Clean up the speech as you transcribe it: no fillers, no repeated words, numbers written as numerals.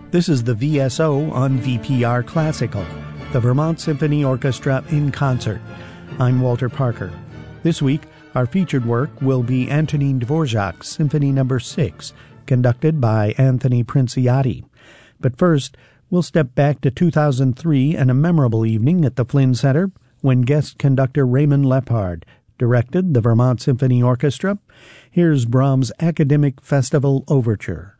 This is the VSO on VPR Classical, the Vermont Symphony Orchestra in concert. I'm Walter Parker. This week, our featured work will be Antonin Dvorak's Symphony No. 6, conducted by Anthony Princiati. But first, we'll step back to 2003 and a memorable evening at the Flynn Center when guest conductor Raymond Lepard directed the Vermont Symphony Orchestra. Here's Brahms' Academic Festival Overture.